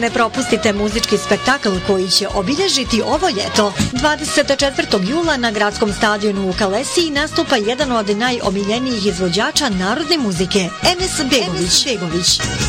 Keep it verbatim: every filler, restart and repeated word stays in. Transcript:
Ne propustite muzički spektakl koji će obilježiti ovo ljeto. dvadeset četvrtog jula na gradskom stadionu u Kalesiji nastupa jedan od najomiljenijih izvođača narodne muzike, Enes Begović.